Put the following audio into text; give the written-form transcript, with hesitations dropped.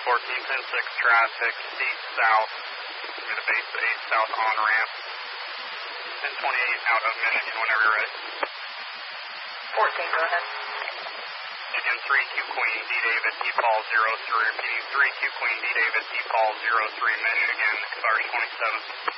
14, 10-6 traffic, east south, to the base 8 south on ramp, 1028 out of Michigan whenever you're ready. 14, go ahead. Michigan 3Q Queen, D David, D Paul 03, repeating 3Q Queen, D David, D Paul 03, Michigan, Clarity 27.